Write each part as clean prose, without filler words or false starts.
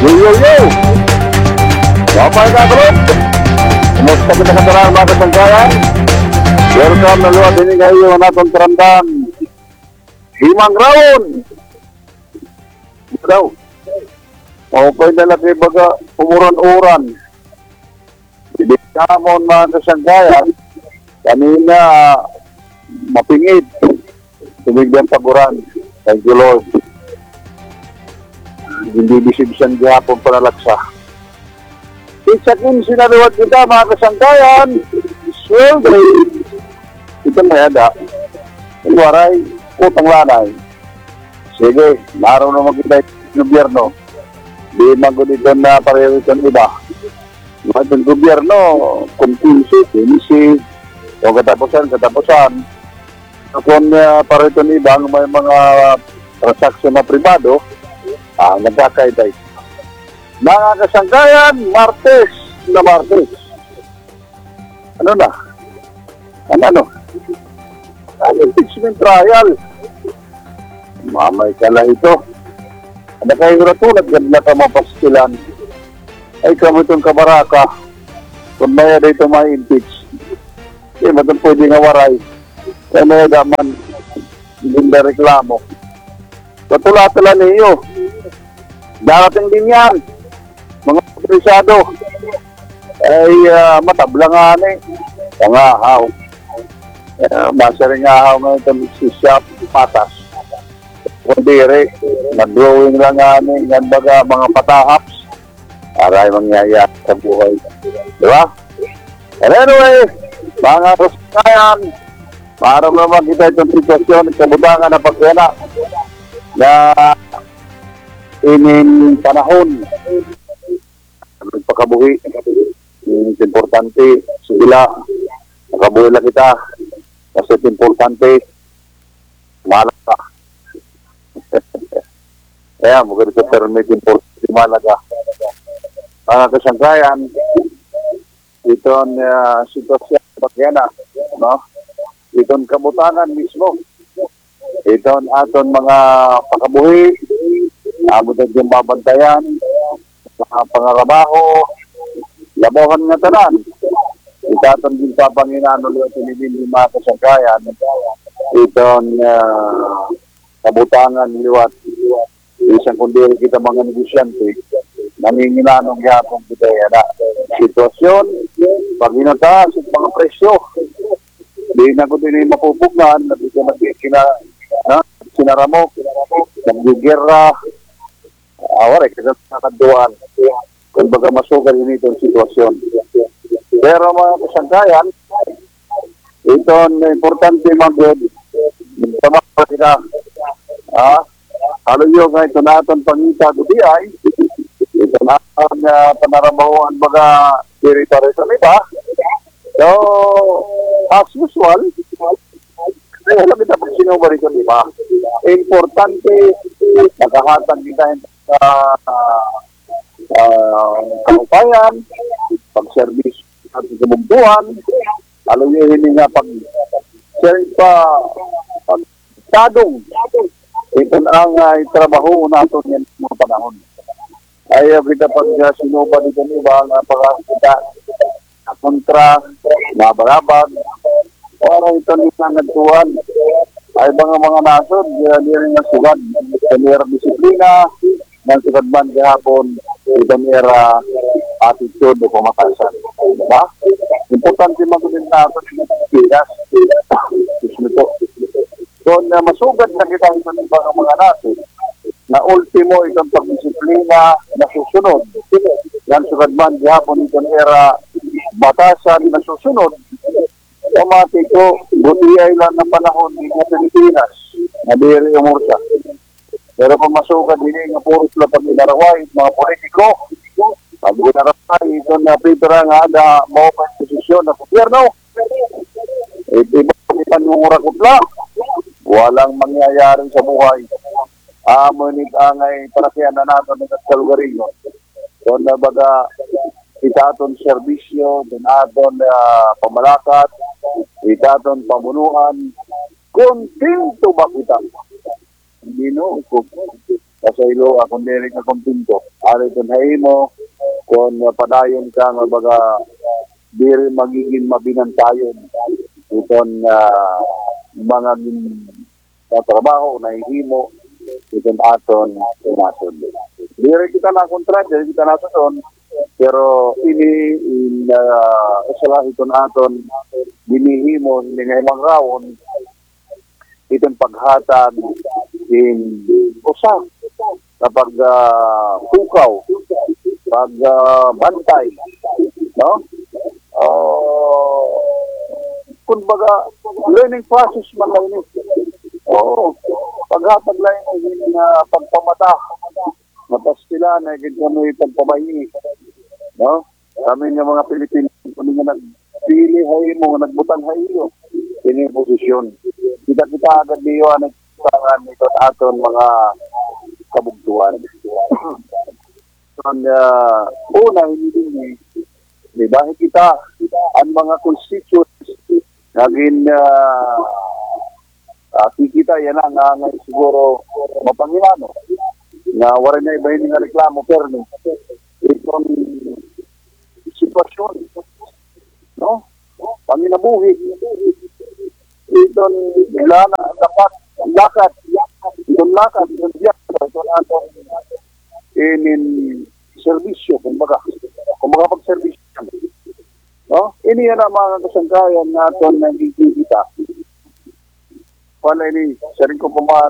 Yo! Kapay ka, bro! Kumusta kita katarang mga kasangkayan? Welcome na luwa din kayo na itong tarandang Himang Raon! Daw. Okay na laki baga umuran-uran. Hindi naman mga kasangkayan. Kanina mapingit. Tumigyan paguran. Thank you, Lord. Hindi bisibsan gihapon panalaksa. Isakin sinaluwag kita mga kasangkayan. Sweldo. Ito may ada. Waray, utang lanay. Sige, naraw na magkita yung gobyerno. Di mago dito na pareho itong iba. Itong gobyerno, kumpinsi, pinisi, o katapusan. Kung pareho itong iba, may mga transaksyon na privado, nagkakaitay. Mga kasangkayan, Martes. Ano na? Ano? Impeachment trial. Mamay ka lang ito. Ano kayo ratulad, ganda ka mapastilan. Ay, kamo itong kabaraka. Kung may dito may impeach. Hindi mo itong pwede nga waray. Kaya may daman, hindi na reklamo. Katula-tula niyo. Darating din yan. Mga otorisado. Ay, matablangan eh. Pangahaw. Basa rin nga ngayon itong si Shop Patas. Kundiri, nag-drawing lang nga yan baga mga patahaps para ay mangyayari sa buhay. Diba? And anyway, mga kasangkayan, para naman kita itong sitwasyon, kabutangan na pagkena na ining panahon nagpakabuhi. Importante sila nakabuhi lang kita kasi importante malaga. Kaya maganda sa permit importante malaga. Mga kasangkayan, ito ang sitwasyon pagkena, no? Ito ang kabutangan mismo. Ito ang aton mga pakabuhi, abutan yung babantayan, mga pangarabaho, labohan nga tanan. Itaton din sa Panginoon ulit tinibin mga kasangkayan. Ito ang kabutangan liwat. Isang kundi kita mga negosyante, nanginginanong yapong kita na sitwasyon, pag inataas ang mga presyo, hindi na ko din mapupugnan, sinaramok, nag-gera, awari, kasi nakaduan, kung baga masugal yun itong sitwasyon. Pero mga kasangkayan, ito ang importante mag-good, magtamak sila, halo yung ito natin pangita di ay, ito na ang panarabahuan baga territory sa iba. So, as usual, kaya alam kita pag sinubar ito, di ba? Importante, nakahatag kita sa kanupayan, pag-service at kabugtuhan, alam nyo hindi nga pag-tadong. Ito ang trabaho natin yan mga panahon. Ayaw kita pag sinubar ito, di ba? Napakakita kontra, nabarabag, para ito nila nagtuwan. Ay mga nasod, di rin nasugad. Ito nila disiplina, ng sugad man kahapon, ito nila attitude o pamatasan. Diba? Importante magulin natin ng Pilipinas. Kung masugad na kita ito ng mga nasod, na ultimo itong pagdisiplina na susunod. Yan sugad man kahapon ito nila batasan na susunod, automatiko, buti ay lang ng panahon ng Pilipinas na diri umursa. Pero kung masugad din nga puro sila pag inaraway, mga politiko, pag inaraway, ito na pipira nga na maupay posisyon na gobyerno, iba nungura kutla, walang mangyayari sa buhay. Ngunit angay parasyan na natin ng kalugarinyo. So na baga, itaton serbisyo, dinaton pamalakat, itaton pamunuan, kontinto ba kita? Hindi no, Pasaylo akong diri ka kumpinto. Ari ito mo kung padayon ka nga baga diri magiging mabinantayon itong mga trabaho na ihimo itong aton nason. Diri kita na kontra, diri kita na son, pero ini usalah itong aton binihimo hindi nga imang rawon itong paghatag in usa kapag hukaw, pag bantay, no? Kumbaga, learning process man lang ini. Paghatag lang yung pagpamata, matas sila na kami pagpabayi, no? Kami nga mga Pilipino, kami nga nagpili hay mo, nagbutang hayo, ini posisyon. Kita agad niyo ang nagtangan ito aton mga kabugtuan. Una, hindi bahit kita ang mga constituents naging kikita yan nga siguro mapangilano na wala na iba yung reklamo pero itong sitwasyon, no? Panginabuhi itong lana dapat lakad itong biyak itong atong in servisyo kumbaga pag-servisyo, no? Ini yan ang mga kasangkayan natin na kikita. Wala ini, sa rin ko paman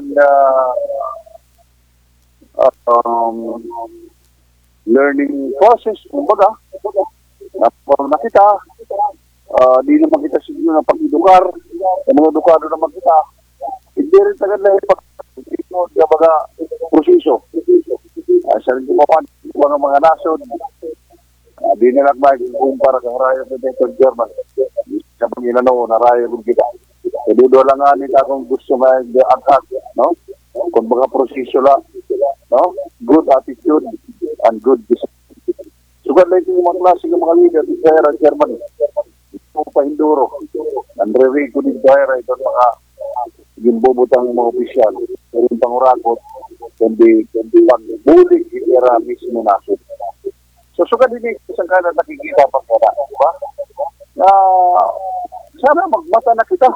learning process, kumbaga, na kita, di naman kita siguro na pag-idukar, mga dukado naman kita, hindi rin tagad na pag-baga proseso. Sa rin ko paman, mga nasod, di nilakbay kung para sa Rayo Federation German. Sa Panginoon, na Rayo kung kita. Dudo lang nga nita kung gusto mag-attack, no? Kung mga proseso lang, no? Good attitude and good discipline. Sugad lang yung mga klase ng mga leader sa Germany. Ito pa Hinduro. Andre ko din sa ito mga gimbubutang mga opisyal. Pero yung pangurakot, kundi pag-bulig itira mismo nasod. So, sugad din yung isang kanan nakikita pa kaya, di ba? Na sana magmata na kita.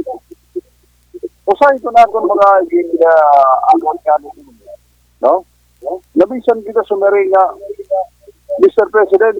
Usa ito na itong mga agad-agad, no? Nabisan kita sumeri nga, Mr. President,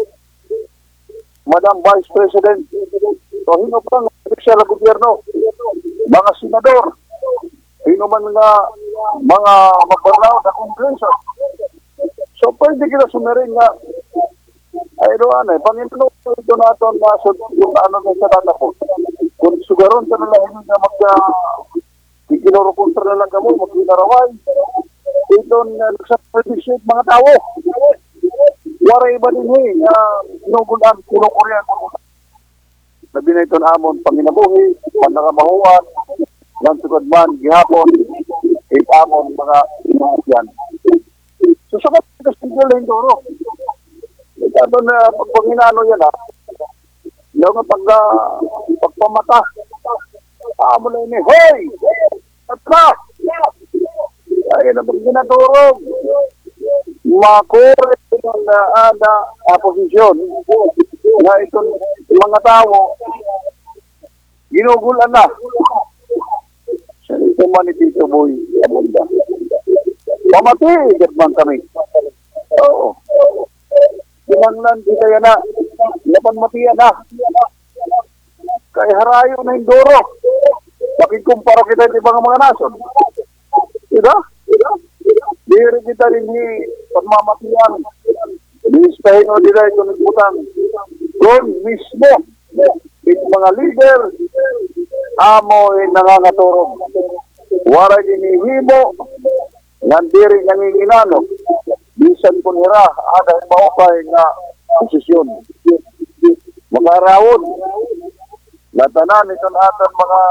Madam Vice President, so hino pa ng opisyal na gobyerno, mga senador, hino man nga mga magbanaw na kongreso. So, pwede kita sumirin nga, ay doon Panginoon ito natin na yung ano na sa data po. Kung sugaron sa nalahin na ikinurukontra na lang kamo, magkinaraway. Ito nagsa-appreciate mga tao. Waray ba din inugulan, kinukuryan. Sabi na ito na amon, panginabuhi, panakamahuan, ng sugod man, gihapon, amon mga inuugyan. So, sa mga siguro yung duro. Ito na pagpanginano yan, yung pagpamata. Amo na yun, hoy! Atra! Ay, na pag ginadurog. Makure na posisyon na itong mga tao ginugulan na. Sa ito man Tito Boy, abunda. Pamati, man kami. Oo. Kinanglan kita yan na. Napanmatiyan na. Kay harayo na yung duro. Makikumpara kita sa ibang mga nason. Diba? Diri kita rin pagmamatiyan. Binispahin o dira ito ng utang. Doon mismo. Yung mga leader, amoy nangangaturog. Waray inihimo. Nandiri nanginginano. Bisan po nira, ada yung maupay na posisyon. Mga rawon. Natanan ito natin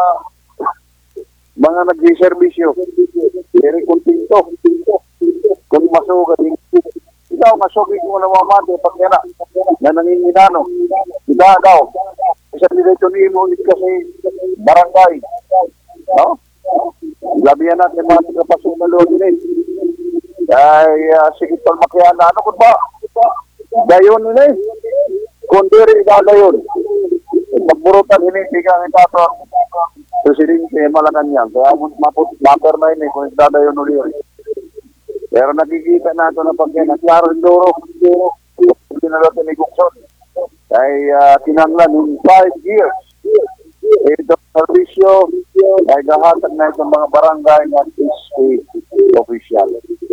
mga nag-servisyo. Diri kuntinto. Kung masugat, ikaw masugit mo na mamante pag yan na nanginginano. Ika daw. Isa nila ito ni mo kasi barangay. No? Labihan natin mga kapasok na loob din. Kaya sige tol makiana ano ko ba? Dayon ni kung diri dayon. Magburutan hindi ka ng tato. Presidente Malacanang. Kaya maput number 9 kung dadayon ulit. Pero nakikita nato na pag klaro Duro. Pinalote ni Gukson. Kaya tinanglan in 5 years. Ito servisyo ay gahatag na itong mga barangay at state official.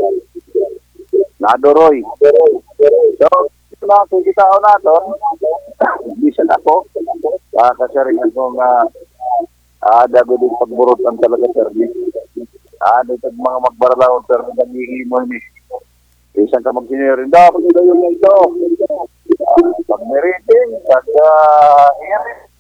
Nadoroy. So, ito na kita ko natin. Bisan ako. Kasi rin akong dago din pagburot ang talaga service. Dito mga magbaralaw pero nagihimo ni. Isang ka mag-senior rin. Dapat ito yung ito. Pag-meriting, pag-hearing.